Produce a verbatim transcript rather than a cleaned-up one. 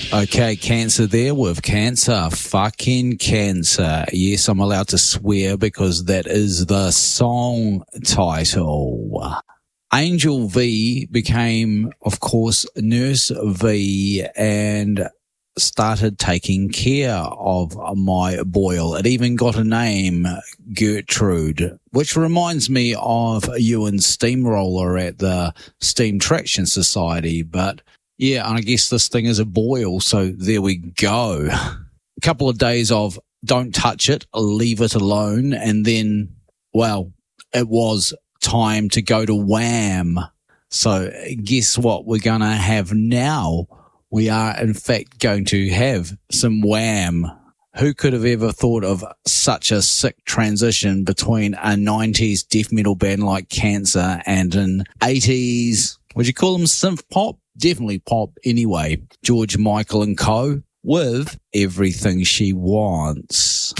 Okay, Cancer there with Cancer. Fucking Cancer. Yes, I'm allowed to swear because that is the song title. Angel V became, of course, Nurse V and started taking care of my boil. It even got a name, Gertrude, which reminds me of you and Steamroller at the Steam Traction Society. But yeah, and I guess this thing is a boil, so there we go. A couple of days of don't touch it, leave it alone, and then, well, it was time to go to Wham. So guess what we're going to have now? We are, in fact, going to have some Wham. Who could have ever thought of such a sick transition between a nineties death metal band like Cancer and an eighties, would you call them synth pop? Definitely pop anyway. George Michael and co. with Everything She Wants.